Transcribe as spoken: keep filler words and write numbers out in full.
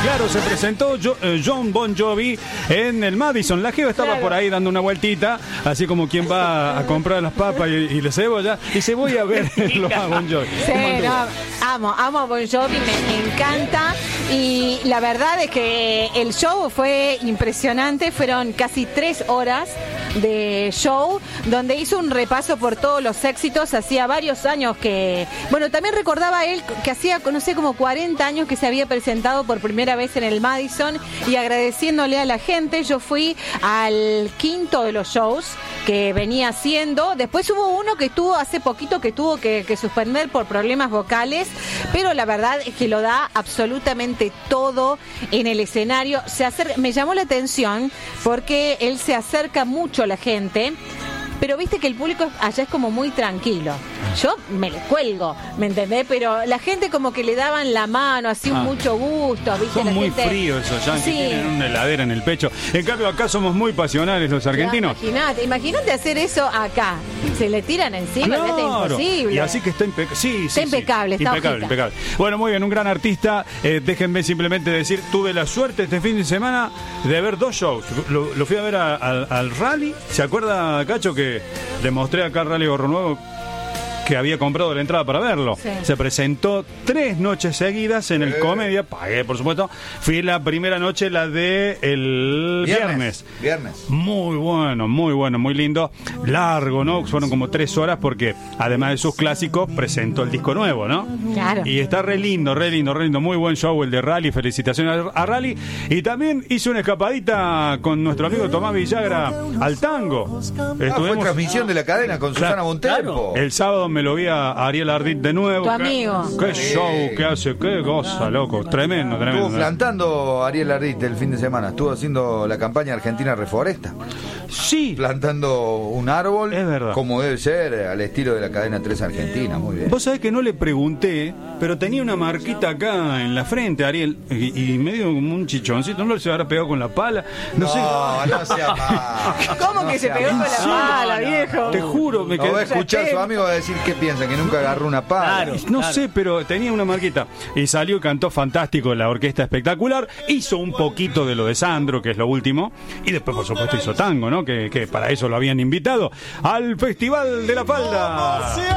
Claro, se presentó yo, eh, John Bon Jovi en el Madison. La Geo estaba claro. por ahí dando una vueltita, así como quien va a comprar las papas y, y la cebolla, y se voy a ver a Bon Jovi. Sí, no, amo, amo a Bon Jovi, me, me encanta. Y la verdad es que el show fue impresionante. Fueron casi tres horas de show, donde hizo un repaso por todos los éxitos. Hacía varios años que... Bueno, también recordaba él que hacía, no sé, como cuarenta años que se había presentado por primera vez en el Madison, y agradeciéndole a la gente. Yo fui al quinto de los shows que venía haciendo. Después hubo uno que estuvo hace poquito que tuvo que, que suspender por problemas vocales, pero la verdad es que lo da absolutamente todo en el escenario. Se acerca, me llamó la atención porque él se acerca mucho a la gente, pero viste que el público allá es como muy tranquilo. Yo me le cuelgo, ¿me entendés? Pero la gente como que le daban la mano, así ah. mucho gusto, ¿viste? Son la muy gente... fríos esos yanquis, sí. tienen una heladera en el pecho. En cambio acá somos muy pasionales los argentinos. Imagínate, imagínate hacer eso acá. Se le tiran encima, claro. es imposible. Y así que está, impe... sí, sí, está sí. impecable, está impecable, impecable. Bueno, muy bien, un gran artista. Eh, déjenme simplemente decir, tuve la suerte este fin de semana de ver dos shows. Lo, lo fui a ver a, a, al Rally. ¿Se acuerda, Cacho, que demostré acá al Rally Gorro Nuevo que había comprado la entrada para verlo? Sí. Se presentó tres noches seguidas en el Comedia, pagué por supuesto. Fui la primera noche, la de el viernes. Viernes. viernes. Muy bueno, muy bueno, muy lindo. Largo, ¿no? Fueron como tres horas porque además de sus clásicos presentó el disco nuevo, ¿no? Claro. Y está re lindo, re lindo, re lindo. Muy buen show el de Rally. Felicitaciones a Rally. Y también hizo una escapadita con nuestro amigo Tomás Villagra al tango. Ah, fue transmisión de la cadena con Susana claro, Montempo. El sábado me lo vi a Ariel Ardit de nuevo. Tu amigo. Qué, qué show que hace, qué goza, loco. Tremendo, tremendo. Estuvo plantando Ariel Ardit el fin de semana. Estuvo haciendo la campaña Argentina Reforesta. Sí. Plantando un árbol. Es verdad. Como debe ser, al estilo de la cadena tres Argentina. Muy bien. Vos sabés que no le pregunté, pero tenía una marquita acá en la frente, Ariel, y, y medio como un chichoncito. ¿No se habrá pegado con la pala? No, no sé. No sea mal. ¿Cómo no que se pegó con la pala, viejo? Te juro, me no, quedé. va a escuchar, su amigo va a decir qué piensa, que nunca agarró una pala. Claro, no claro. sé, pero tenía una marquita. Y salió y cantó fantástico, la orquesta espectacular. Hizo un poquito de lo de Sandro, que es lo último. Y después, por supuesto, hizo tango, ¿no? Que, que para eso lo habían invitado al Festival de la Falda.